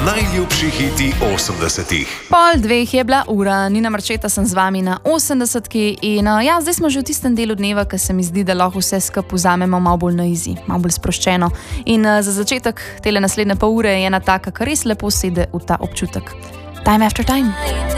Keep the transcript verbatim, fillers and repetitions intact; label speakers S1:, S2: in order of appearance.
S1: Najljubši hiti osemdesetih.
S2: Pol dveh je bila ura, Nina Marčeta sem z vami na osemdesetki in ja, zdaj smo že v tistem delu dneva, ki se mi zdi, da lahko vse skupaj vzamemo malo bolj na easy, malo bolj sproščeno. In za začetek tele naslednje pol ure je ena taka, kar res lepo sede v ta občutek. Time after time.